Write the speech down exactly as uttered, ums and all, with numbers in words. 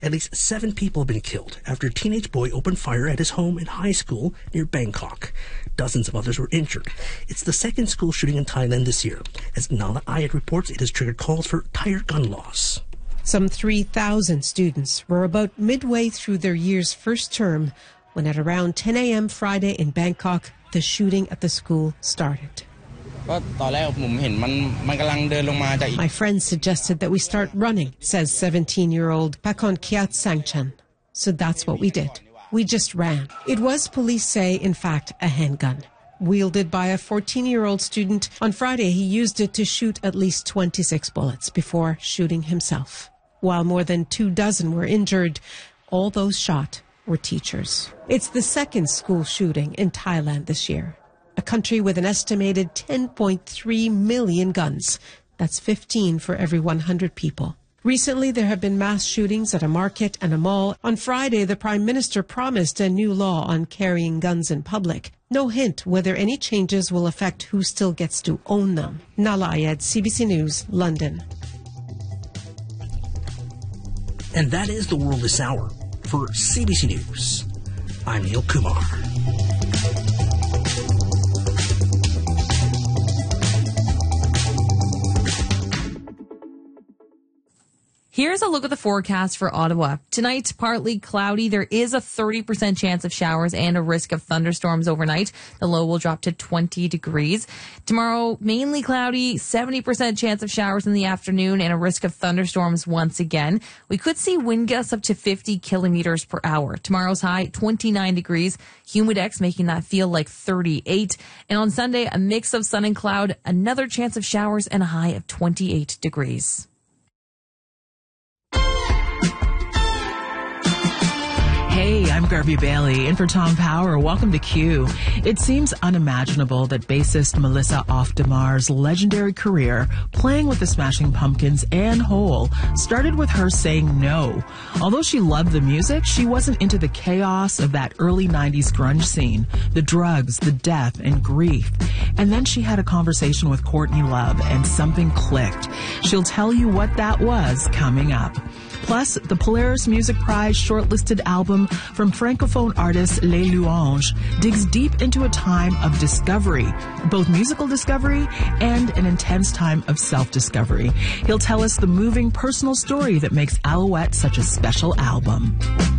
At least seven people have been killed after a teenage boy opened fire at his home and high school near Bangkok. Dozens of others were injured. It's the second school shooting in Thailand this year. As Nala Ayat reports, it has triggered calls for tighter gun laws. Some three thousand students were about midway through their year's first term when at around ten a.m. Friday in Bangkok, the shooting at the school started. My friend suggested that we start running, says seventeen-year-old Pakon Kiat Sangchan. So that's what we did. We just ran. It was, police say, in fact, a handgun. Wielded by a fourteen-year-old student, on Friday he used it to shoot at least twenty-six bullets before shooting himself. While more than two dozen were injured, all those shot were teachers. It's the second school shooting in Thailand this year. A country with an estimated ten point three million guns. That's fifteen for every one hundred people. Recently, there have been mass shootings at a market and a mall. On Friday, the Prime Minister promised a new law on carrying guns in public. No hint whether any changes will affect who still gets to own them. Nala Ayat, C B C News, London. And that is the world this hour. For C B C News, I'm Neil Kumar. Here's a look at the forecast for Ottawa. Tonight, partly cloudy. There is a thirty percent chance of showers and a risk of thunderstorms overnight. The low will drop to twenty degrees. Tomorrow, mainly cloudy, seventy percent chance of showers in the afternoon and a risk of thunderstorms once again. We could see wind gusts up to fifty kilometers per hour. Tomorrow's high, twenty-nine degrees. Humidex making that feel like thirty-eight. And on Sunday, a mix of sun and cloud, another chance of showers and a high of twenty-eight degrees. Hey, I'm Garvey Bailey, in for Tom Power. Welcome to Q. It seems unimaginable that bassist Melissa Auf der Maar's legendary career playing with the Smashing Pumpkins and Hole started with her saying no. Although she loved the music, she wasn't into the chaos of that early nineties grunge scene, the drugs, the death, and grief. And then she had a conversation with Courtney Love, and something clicked. She'll tell you what that was coming up. Plus, the Polaris Music Prize shortlisted album from Francophone artist Les Louanges digs deep into a time of discovery, both musical discovery and an intense time of self-discovery. He'll tell us the moving personal story that makes Alouette such a special album.